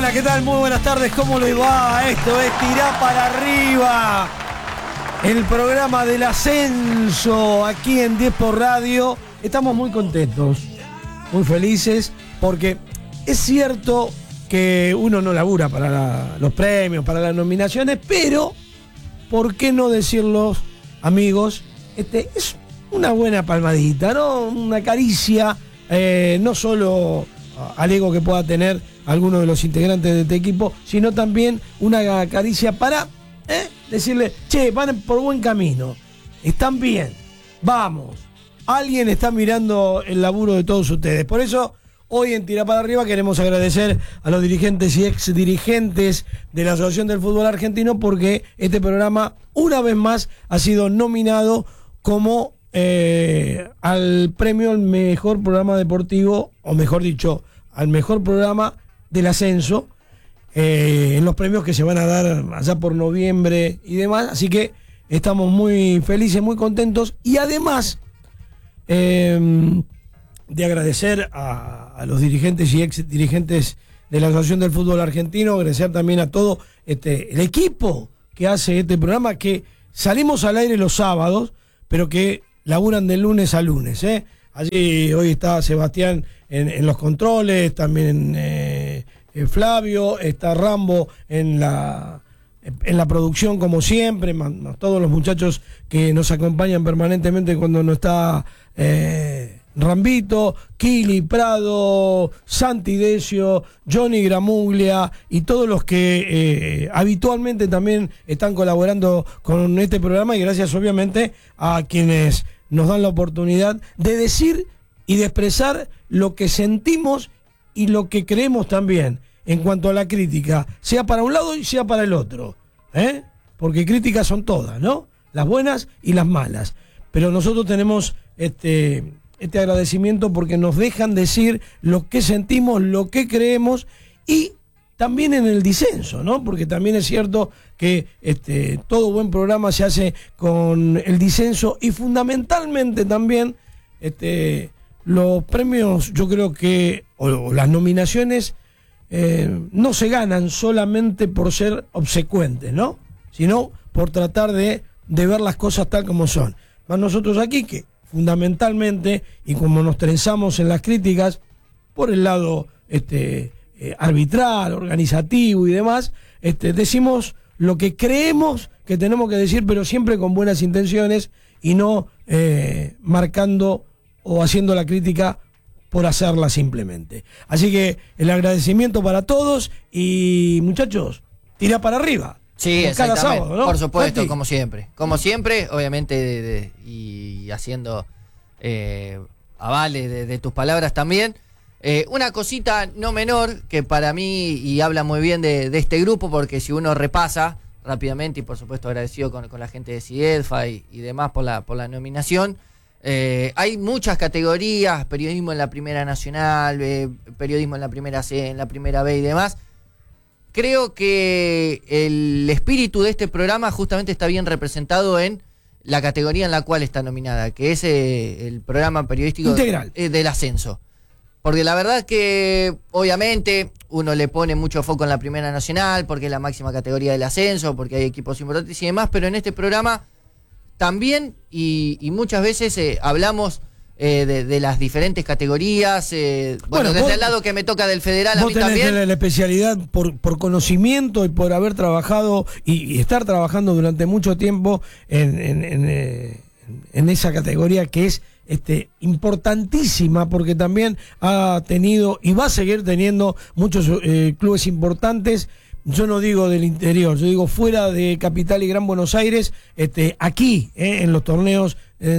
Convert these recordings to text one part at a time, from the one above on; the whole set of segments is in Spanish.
Hola, ¿qué tal? Muy buenas tardes, ¿cómo les va? Esto es Tirá para Arriba, el programa del ascenso aquí en 10 por Radio. Estamos muy contentos, muy felices, porque es cierto que uno no labura para los premios, para las nominaciones, pero ¿por qué no decirlo, amigos? Es una buena palmadita, ¿no? Una caricia, no solo al ego que pueda tener alguno de los integrantes de este equipo, sino también una caricia para decirle, che, van por buen camino, están bien, vamos, alguien está mirando el laburo de todos ustedes. Por eso, hoy en Tirá para Arriba queremos agradecer a los dirigentes y ex dirigentes de la Asociación del Fútbol Argentino, porque este programa, una vez más, ha sido nominado como al premio al mejor programa deportivo, o mejor dicho, al mejor programa del ascenso, en los premios que se van a dar allá por noviembre y demás. Así que estamos muy felices, muy contentos, y además de agradecer a los dirigentes y ex dirigentes de la Asociación del Fútbol Argentino, agradecer también a todo el equipo que hace este programa, que salimos al aire los sábados, pero que laburan de lunes a lunes, Allí hoy está Sebastián en los controles, también Flavio, está Rambo en la producción, como siempre, todos los muchachos que nos acompañan permanentemente cuando no está Rambito, Kili Prado, Santi Decio, Johnny Gramuglia y todos los que habitualmente también están colaborando con este programa, y gracias obviamente a quienes nos dan la oportunidad de decir y de expresar lo que sentimos y lo que creemos también en cuanto a la crítica, sea para un lado y sea para el otro, porque críticas son todas, ¿no? Las buenas y las malas, pero nosotros tenemos este agradecimiento porque nos dejan decir lo que sentimos, lo que creemos, y también en el disenso, ¿no? Porque también es cierto que todo buen programa se hace con el disenso, y fundamentalmente también los premios, yo creo que, o las nominaciones, no se ganan solamente por ser obsecuentes, ¿no? Sino por tratar de ver las cosas tal como son. Más nosotros aquí, que fundamentalmente, y como nos trenzamos en las críticas por el lado arbitral, organizativo y demás, decimos lo que creemos que tenemos que decir, pero siempre con buenas intenciones, y no marcando o haciendo la crítica por hacerla simplemente. Así que el agradecimiento para todos, y muchachos, tirá para arriba. Sí, cada exactamente, sábado, ¿no? por supuesto, Santi. como siempre, obviamente, y haciendo avales de tus palabras también. Una cosita no menor que para mí, y habla muy bien de este grupo, porque si uno repasa rápidamente, y por supuesto agradecido con la gente de CIEDFA y demás por la nominación, hay muchas categorías: periodismo en la Primera Nacional, periodismo en la Primera C, en la Primera B y demás. Creo que el espíritu de este programa justamente está bien representado en la categoría en la cual está nominada, que es el programa periodístico integral del ascenso. Porque la verdad que obviamente uno le pone mucho foco en la Primera Nacional, porque es la máxima categoría del ascenso, porque hay equipos importantes y demás, pero en este programa también y muchas veces hablamos de las diferentes categorías, bueno, desde el lado que me toca del federal, a mí también. Vos tenés la especialidad por conocimiento y por haber trabajado y estar trabajando durante mucho tiempo en esa categoría, que es importantísima, porque también ha tenido y va a seguir teniendo muchos clubes importantes. Yo no digo del interior, yo digo fuera de Capital y Gran Buenos Aires, aquí, en los torneos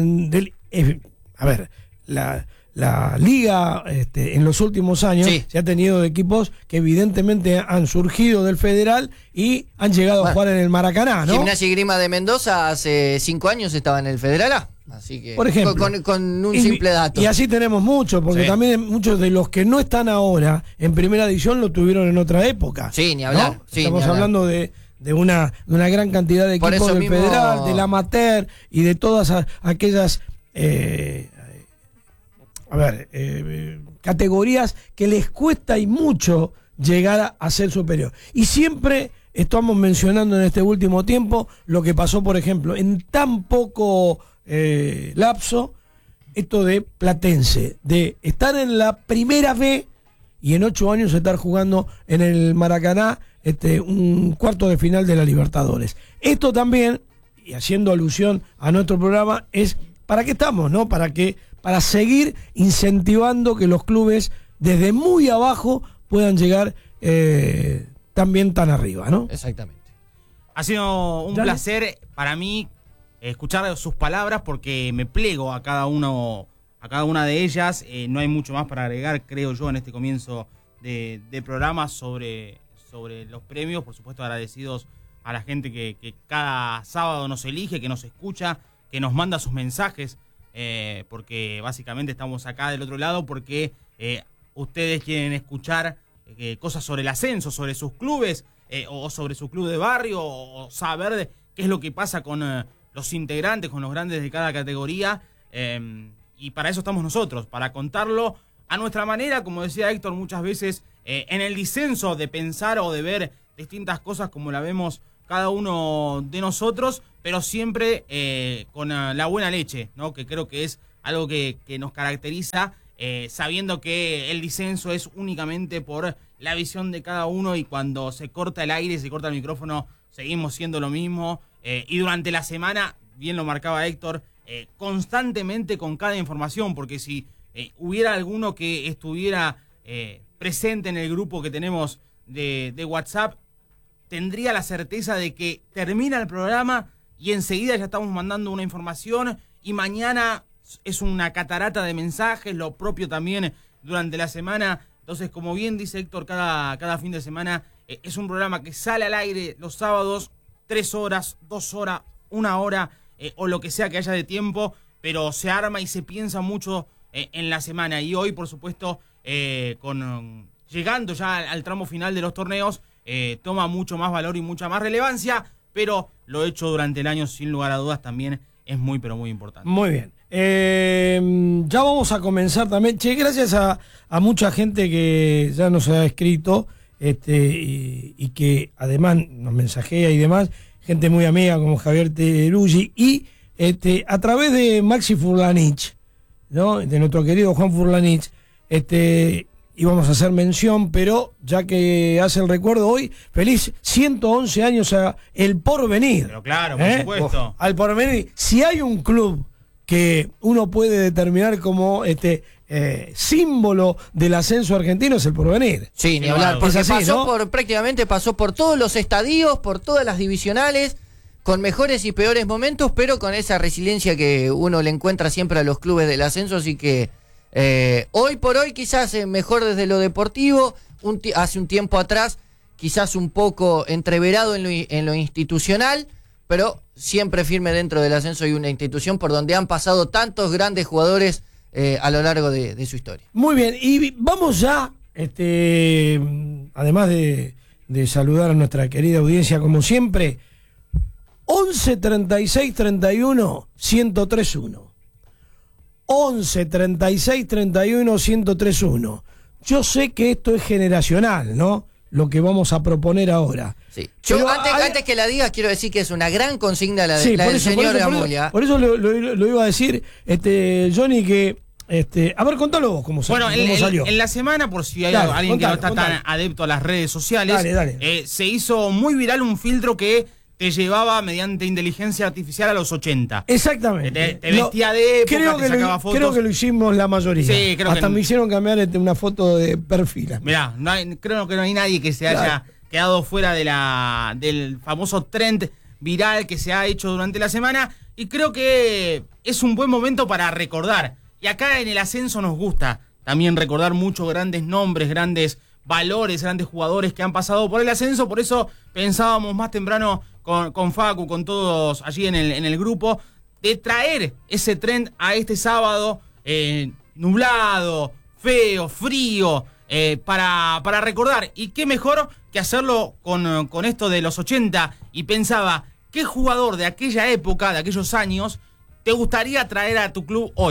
a ver, la liga en los últimos años, sí, se ha tenido equipos que evidentemente han surgido del federal y han llegado a jugar en el Maracaná, ¿no? Gimnasia y Grima de Mendoza hace 5 años estaba en el Federal A. Así que, por ejemplo, con un simple dato. Y así tenemos muchos, porque también muchos de los que no están ahora en primera división lo tuvieron en otra época. Sí, ni hablar. ¿No? Sí, estamos ni hablar. hablando de una gran cantidad de equipos del mismo federal, del amateur y de todas aquellas categorías que les cuesta y mucho llegar a ser superior. Y siempre estamos mencionando en este último tiempo lo que pasó, por ejemplo, en tan poco lapso, esto de Platense, de estar en la primera B y en 8 años estar jugando en el Maracaná un cuarto de final de la Libertadores. Esto también, y haciendo alusión a nuestro programa, es para qué estamos, ¿no? Para seguir incentivando que los clubes desde muy abajo puedan llegar también tan arriba, ¿no? Exactamente. Ha sido un placer para mí escuchar sus palabras, porque me plego a cada una de ellas. No hay mucho más para agregar, creo yo, en este comienzo de programa sobre los premios. Por supuesto, agradecidos a la gente que cada sábado nos elige, que nos escucha, que nos manda sus mensajes, porque básicamente estamos acá del otro lado porque ustedes quieren escuchar cosas sobre el ascenso, sobre sus clubes, o sobre su club de barrio, o saber qué es lo que pasa con los integrantes, con los grandes de cada categoría, y para eso estamos nosotros, para contarlo a nuestra manera, como decía Héctor muchas veces, en el disenso de pensar o de ver distintas cosas como la vemos cada uno de nosotros, pero siempre con la buena leche, ¿no? Que creo que es algo que nos caracteriza, sabiendo que el disenso es únicamente por la visión de cada uno, y cuando se corta el aire, se corta el micrófono, seguimos siendo lo mismo, y durante la semana, bien lo marcaba Héctor, constantemente con cada información, porque si hubiera alguno que estuviera presente en el grupo que tenemos de WhatsApp, tendría la certeza de que termina el programa y enseguida ya estamos mandando una información, y mañana es una catarata de mensajes, lo propio también durante la semana. Entonces, como bien dice Héctor, cada fin de semana es un programa que sale al aire los sábados, 3 horas, 2 horas, 1 hora, o lo que sea que haya de tiempo, pero se arma y se piensa mucho en la semana. Y hoy, por supuesto, llegando ya al tramo final de los torneos, toma mucho más valor y mucha más relevancia, pero lo hecho durante el año, sin lugar a dudas, también es muy, pero muy importante. Muy bien. Ya vamos a comenzar también. Che, gracias a mucha gente que ya nos ha escrito y que además nos mensajea y demás. Gente muy amiga como Javier Teruggi, y a través de Maxi Furlanich, ¿no? De nuestro querido Juan Furlanich, íbamos a hacer mención, pero ya que hace el recuerdo hoy, feliz 111 años a El Porvenir. Pero claro, por supuesto. Al Porvenir. Si hay un club que uno puede determinar como símbolo del ascenso argentino, es El Porvenir. Sí, ni hablar, porque así, pasó ¿no? prácticamente pasó por todos los estadios, por todas las divisionales, con mejores y peores momentos, pero con esa resiliencia que uno le encuentra siempre a los clubes del ascenso. Así que hoy por hoy quizás mejor desde lo deportivo, hace un tiempo atrás quizás un poco entreverado en lo institucional, pero siempre firme dentro del ascenso, y una institución por donde han pasado tantos grandes jugadores a lo largo de su historia. Muy bien, y vamos ya, además de saludar a nuestra querida audiencia como siempre, 11 36 31 1031. 11 36 31 1031. Yo sé que esto es generacional, ¿no? Lo que vamos a proponer ahora. Sí. Yo antes que la digas, quiero decir que es una gran consigna la del señor Gamulia. Por eso lo iba a decir, Johnny, que a ver, contalo vos cómo salió. Bueno, en la semana, por si hay alguien que no está tan adepto a las redes sociales, dale. Se hizo muy viral un filtro que te llevaba mediante inteligencia artificial a los 80. Exactamente. Te vestía de época, te sacaba fotos. Creo que lo hicimos la mayoría. Sí, creo hasta me hicieron cambiar una foto de perfil. Mirá, creo que no hay nadie que se haya quedado fuera del famoso trend viral que se ha hecho durante la semana, y creo que es un buen momento para recordar. Y acá en el ascenso nos gusta también recordar muchos grandes nombres, grandes valores, grandes jugadores que han pasado por el ascenso. Por eso pensábamos más temprano con Facu, con todos allí en el grupo, de traer ese trend a este sábado nublado, feo, frío, para recordar. Y qué mejor que hacerlo con esto de los 80. Y pensaba, ¿qué jugador de aquella época, de aquellos años, te gustaría traer a tu club hoy?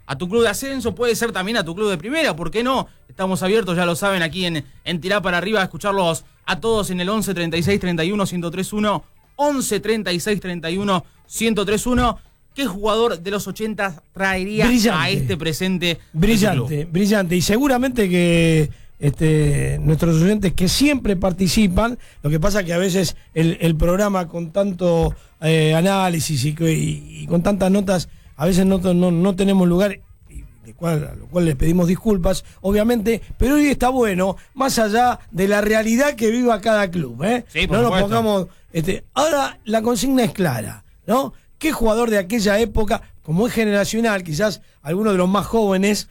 a tu club de ascenso, puede ser también a tu club de primera, ¿por qué no? Estamos abiertos, ya lo saben, aquí en Tirá para Arriba, a escucharlos a todos en el 11 36 31 1031, 11 36 31 1031. ¿Qué jugador de los 80 traería a este presente? Brillante, brillante. Y seguramente que nuestros oyentes que siempre participan, lo que pasa que a veces el programa con tanto análisis y con tantas notas, a veces no tenemos lugar, a lo cual les pedimos disculpas, obviamente, pero hoy está bueno, más allá de la realidad que viva cada club, ¿eh? Sí, por no supuesto. nos pongamos. Ahora la consigna es clara, ¿no? ¿Qué jugador de aquella época, como es generacional, quizás alguno de los más jóvenes,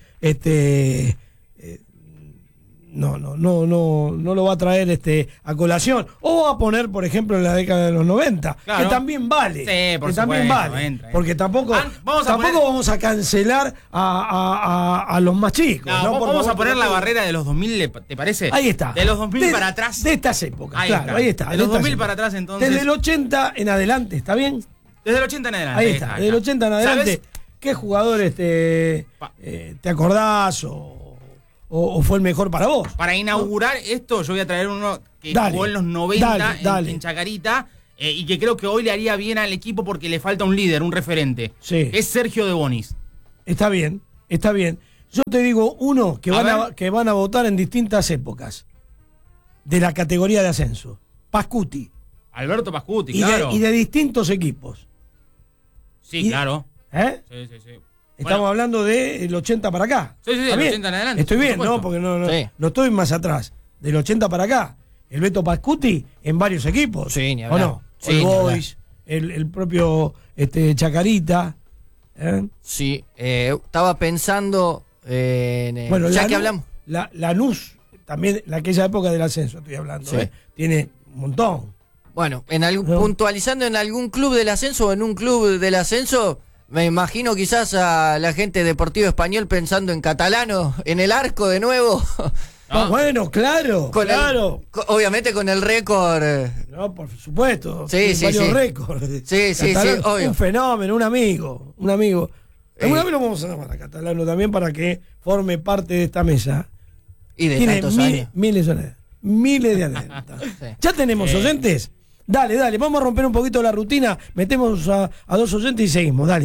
no lo va a traer a colación? O va a poner, por ejemplo, en la década de los 90, claro, que también vale. Sí, por que supuesto, también vale. entra. Porque tampoco vamos a cancelar a los más chicos. No, vamos a poner la barrera de los 2000, ¿te parece? Ahí está. De los 2000 para atrás. De estas épocas, Ahí claro, está. ahí está. De los 2000 para atrás, entonces. Desde el 80 en adelante, ¿está bien? Desde el 80 en adelante. Ahí está, desde el 80 en adelante. ¿Sabes? ¿Qué jugadores te acordás o fue el mejor para vos? Para inaugurar esto, yo voy a traer uno que Dale, jugó en los 90 dale. en Chacarita, y que creo que hoy le haría bien al equipo porque le falta un líder, un referente. Sí. Es Sergio de Bonis. Está bien, está bien. Yo te digo uno que A van a votar en distintas épocas de la categoría de ascenso. Pascuti. Alberto Pascuti, Y, claro. y de distintos equipos. Sí, claro. ¿Eh? Sí. Estamos hablando del 80 para acá. Sí, ¿Está del bien? 80 en adelante. Estoy por bien, supuesto. ¿no? Porque no Sí. estoy más atrás. Del 80 para acá. El Beto Pascuti en varios equipos. Sí, ni ¿O hablar. no? Sí, El ni Boys, el propio Chacarita. ¿eh? Sí, estaba pensando Bueno, ya Lanús, que hablamos. Lanús, también en aquella época del ascenso estoy hablando. Sí. Tiene un montón. Bueno, No. puntualizando en algún club del ascenso o en un club del ascenso, me imagino quizás a la gente Deportivo Español pensando en Catalano, en el arco de nuevo. No. Bueno, claro, claro. Obviamente con el récord. No, por supuesto. Sí, tiene sí, varios sí. récords. Sí, Catalán, obvio. un fenómeno, un amigo. Alguna vez lo vamos a llamar a Catalano también para que forme parte de esta mesa. Y de Tiene tantos años. miles de anécdotas. Sí. ¿Ya tenemos oyentes? Dale, vamos a romper un poquito la rutina. Metemos a dos oyentes y seguimos. Dale.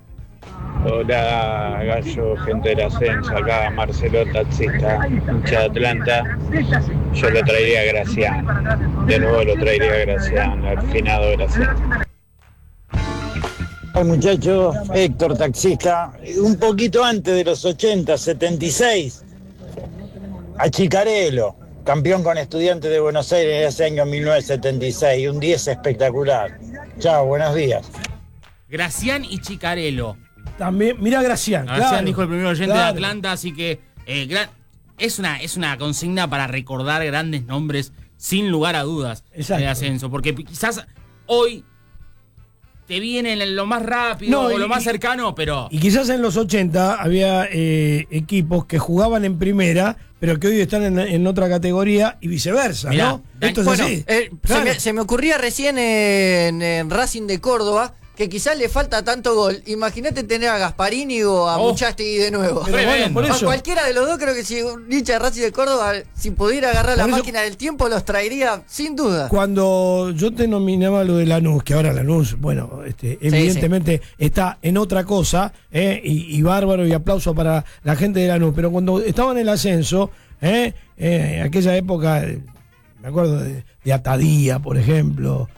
Hola Gallo, gente del ascenso, acá Marcelo, taxista, hincha de Atlanta. Yo lo traería a Gracián, de nuevo lo traería a Gracián, al finado Gracián. Hola muchachos, Héctor, taxista, un poquito antes de los 80, 76, a Chicarello, campeón con Estudiantes de Buenos Aires en ese año 1976, un 10 espectacular. Chao, buenos días. Gracián y Chicarello. También, mira Gracián. Gracián claro, dijo el primer oyente claro. de Atlanta, así que es una consigna para recordar grandes nombres sin lugar a dudas. Exacto. De ascenso, porque quizás hoy te viene lo más rápido o lo más cercano, pero Y quizás en los 80 había equipos que jugaban en primera, pero que hoy están en otra categoría y viceversa, Mirá, ¿no? Esto es Bueno, así. se, Claro. se me ocurría recién en Racing de Córdoba que quizás le falta tanto gol. Imagínate tener a Gasparini o a Muchasti de nuevo. Pero bueno, por A eso. cualquiera de los dos, creo que si un hincha de Racing de Córdoba, si pudiera agarrar la Por eso- máquina del tiempo, los traería sin duda. Cuando yo te nominaba lo de Lanús, que ahora Lanús, bueno, evidentemente está en otra cosa, y bárbaro y aplauso para la gente de Lanús, pero cuando estaba en el ascenso, aquella época, me acuerdo de Atadía, por ejemplo,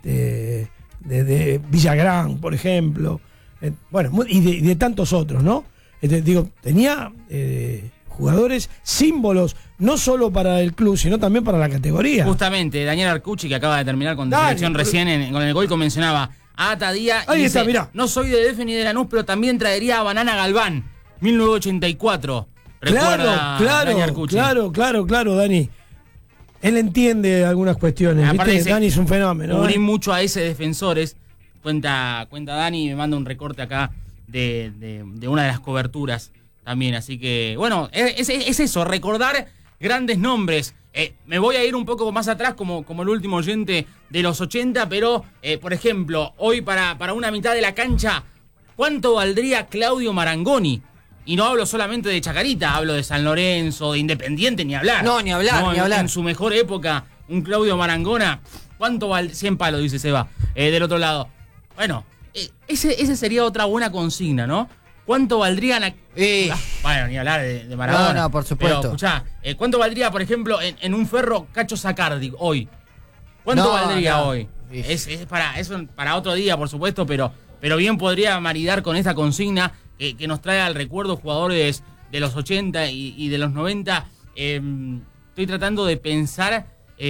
de Villagrán, por ejemplo, bueno, y de tantos otros, ¿no? Digo, tenía jugadores, símbolos, no solo para el club, sino también para la categoría. justamente Daniel Arcucci, que acaba de terminar con Dale, selección recién con el gol, mencionaba a Atadía. Ahí y está, dice, mirá. no soy de Defe ni de Lanús, pero también traería a Banana Galván, 1984. Recuerda Dani Arcucci. Claro, Dani. Él entiende algunas cuestiones. Aparte ¿viste? dice, Dani es un fenómeno. Cubrí mucho a ese defensores. Cuenta Dani y me manda un recorte acá de una de las coberturas también. Así que, bueno, es eso, recordar grandes nombres. Me voy a ir un poco más atrás como el último oyente de los 80, pero, por ejemplo, hoy para una mitad de la cancha, ¿cuánto valdría Claudio Marangoni? Y no hablo solamente de Chacarita, hablo de San Lorenzo, de Independiente, ni hablar. No, ni hablar, ni hablar. En su mejor época, un Claudio Marangona, ¿cuánto vale? 100 palos, dice Seba, del otro lado. Bueno, ese sería otra buena consigna, ¿no? ¿Cuánto valdrían bueno, ni hablar de Maradona. No, por supuesto. Pero, escuchá, ¿cuánto valdría, por ejemplo, en un Ferro Cacho Sacardi hoy? ¿Cuánto valdría hoy? Es para otro día, por supuesto, pero bien podría maridar con esta consigna que nos trae al recuerdo jugadores de los 80 y de los 90. Estoy tratando de pensar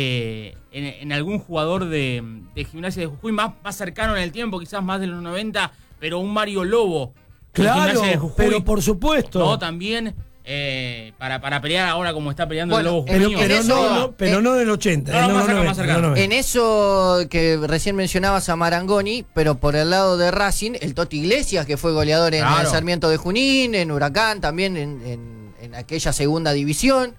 en algún jugador de Gimnasia de Jujuy más cercano en el tiempo, quizás más de los 90, pero un Mario Lobo. Claro, pero por supuesto. No, también para pelear ahora como está peleando el Lobo pero, Jujeño. pero no del 80. Más cercano. En eso que recién mencionabas a Marangoni, pero por el lado de Racing, el Toti Iglesias, que fue goleador en el Sarmiento de Junín, en Huracán, también en aquella segunda división.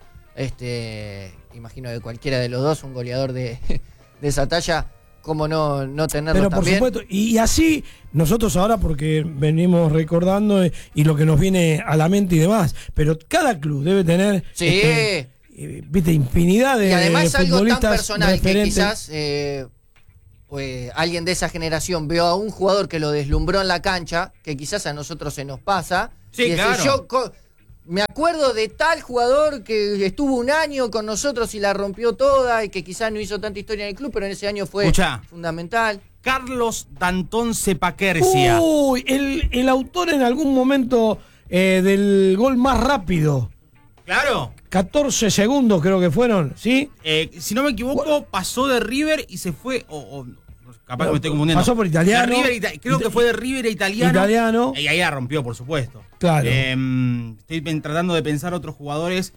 Imagino que cualquiera de los dos, un goleador de esa talla, cómo no tenerlo pero también. por supuesto, y así nosotros ahora, porque venimos recordando y lo que nos viene a la mente y demás, pero cada club debe tener viste, infinidad de y además algo tan personal referentes. que quizás pues alguien de esa generación vio a un jugador que lo deslumbró en la cancha, que quizás a nosotros se nos pasa. Sí, y decir, claro. Me acuerdo de tal jugador que estuvo un año con nosotros y la rompió toda y que quizás no hizo tanta historia en el club, pero en ese año fue fundamental. Carlos Dantón Cepaquercia. Uy, el autor en algún momento del gol más rápido. Claro. 14 segundos creo que fueron, ¿sí? Si no me equivoco, pasó de River y se fue... capaz que me estoy confundiendo. Pasó por Italiano. Creo que fue de River a Italiano. Y ahí la rompió, por supuesto. Claro. Estoy tratando de pensar otros jugadores.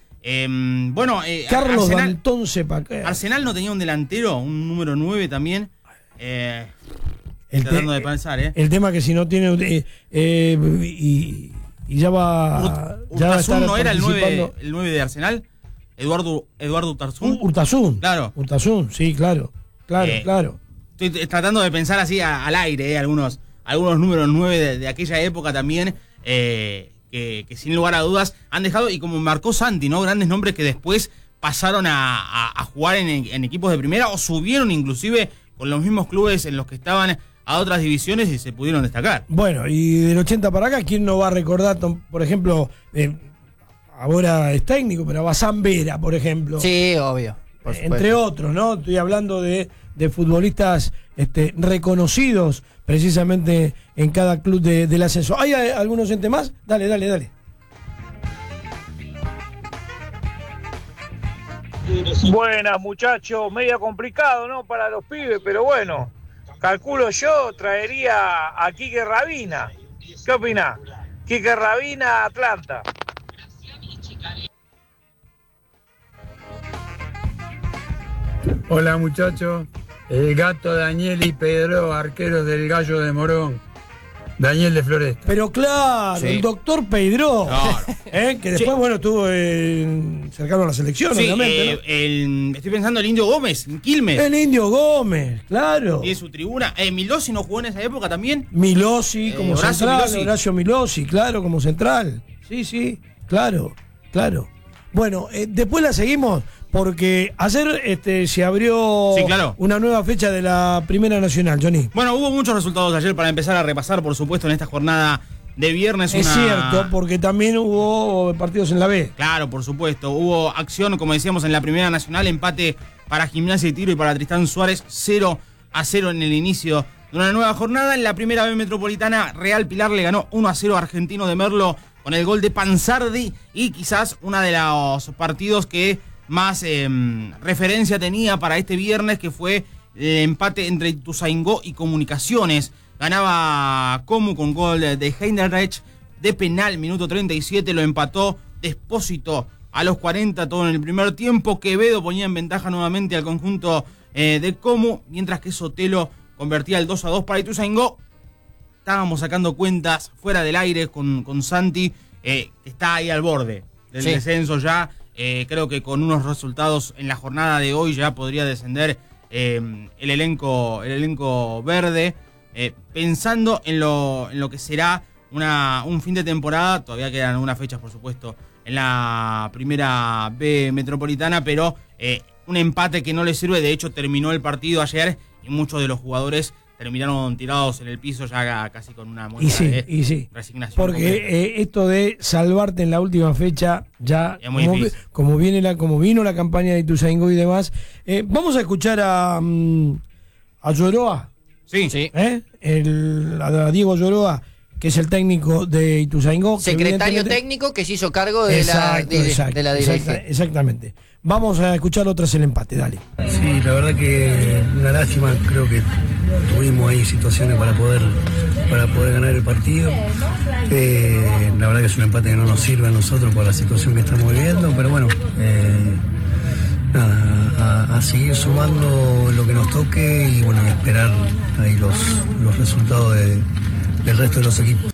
Carlos Dantón Cepaquercia. Arsenal no tenía un delantero, un número 9 también. Tratando de pensar, El tema que si no tiene... y ya va... Urtasun no era el 9 de Arsenal. Eduardo Urtasun. Urtasun. Claro. Urtasun, sí, claro. Claro. Estoy tratando de pensar así al aire, algunos números 9 de aquella época también, que sin lugar a dudas han dejado, y como marcó Santi, ¿no? Grandes nombres que después pasaron a jugar en equipos de primera o subieron inclusive con los mismos clubes en los que estaban a otras divisiones y se pudieron destacar. Bueno, y del 80 para acá, ¿quién no va a recordar, por ejemplo, ahora es técnico, pero a Bazán Vera, por ejemplo? Sí, obvio. Entre otros, ¿no? Estoy hablando de futbolistas reconocidos precisamente en cada club del ascenso. ¿Hay algunos entes más? Dale. Buenas, muchachos, media complicado, ¿no? Para los pibes, pero bueno, calculo yo, traería a Quique Rabina. ¿Qué opinás? Quique Rabina, Atlanta. Hola, muchachos. El gato Daniel y Pedro, arqueros del Gallo de Morón. Daniel de Floresta. Pero claro, Sí. el doctor Pedro, Claro. que después, bueno, estuvo cercano a la selección, Sí, obviamente, ¿no? estoy pensando el Indio Gómez, en Quilmes. El Indio Gómez, claro. Tiene su tribuna. Milossi no jugó en esa época también. Milossi como Horacio central, Milossi. Horacio Milossi, claro, como central. Sí, claro. Bueno, después la seguimos porque ayer se abrió Sí, claro. una nueva fecha de la Primera Nacional, Johnny. Bueno, hubo muchos resultados ayer para empezar a repasar, por supuesto, en esta jornada de viernes. Es cierto, porque también hubo partidos en la B. Claro, por supuesto. Hubo acción, como decíamos, en la Primera Nacional, empate para Gimnasia y Tiro y para Tristán Suárez, 0-0 en el inicio de una nueva jornada. En la Primera B Metropolitana, Real Pilar le ganó 1-0 a Argentino de Merlo con el gol de Panzardi, y quizás uno de los partidos que más referencia tenía para este viernes, que fue el empate entre Ituzaingó y Comunicaciones. Ganaba Comu con gol de Heinrich de penal, minuto 37, lo empató Despósito a los 40, todo en el primer tiempo. Quevedo ponía en ventaja nuevamente al conjunto de Comu, mientras que Sotelo convertía el 2-2 para Ituzaingó. Estábamos sacando cuentas fuera del aire con Santi, que está ahí al borde del descenso ya. Creo que con unos resultados en la jornada de hoy ya podría descender el elenco verde. Pensando en lo que será un fin de temporada, todavía quedan algunas fechas, por supuesto, en la primera B metropolitana, pero un empate que no le sirve. De hecho, terminó el partido ayer y muchos de los jugadores terminaron tirados en el piso ya casi con una muestra de resignación. Porque esto de salvarte en la última fecha ya es muy difícil. Como vino la campaña de Ituzaingó y demás. Vamos a escuchar a Lloroa. Sí. A Diego Lloroa, que es el técnico de Ituzaingó. Secretario técnico que se hizo cargo de la dirección. Exactamente. Vamos a escuchar otra vez el empate, dale. Sí, la verdad que una lástima, creo que tuvimos ahí situaciones para poder ganar el partido. La verdad que es un empate que no nos sirve a nosotros por la situación que estamos viviendo, pero bueno, a seguir sumando lo que nos toque y bueno, esperar ahí los resultados del resto de los equipos.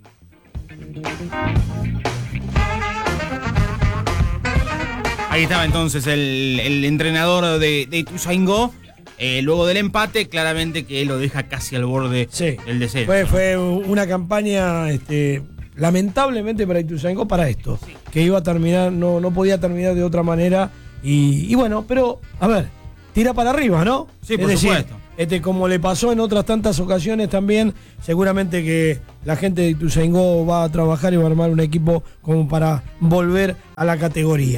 Ahí estaba entonces el entrenador de Ituzaingó. Luego del empate, claramente que lo deja casi al borde del descenso. Fue una campaña lamentablemente para Ituzaingó para esto, que iba a terminar, no podía terminar de otra manera. Y bueno, pero a ver, tira para arriba, ¿no? Sí, por supuesto. Como le pasó en otras tantas ocasiones también, seguramente que la gente de Ituzaingó va a trabajar y va a armar un equipo como para volver a la categoría.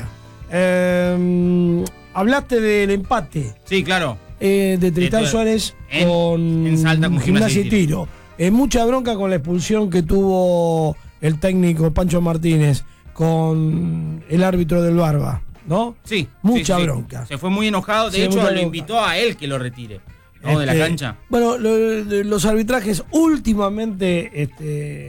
Hablaste del empate. Sí, claro. De Tristán Suárez en Salta con Gimnasia y Tiro. Mucha bronca con la expulsión que tuvo el técnico Pancho Martínez con el árbitro del Barba, ¿no? Sí. Mucha bronca. Se fue muy enojado. De hecho, lo invitó a él que lo retire, ¿no? De la cancha. Bueno, los arbitrajes últimamente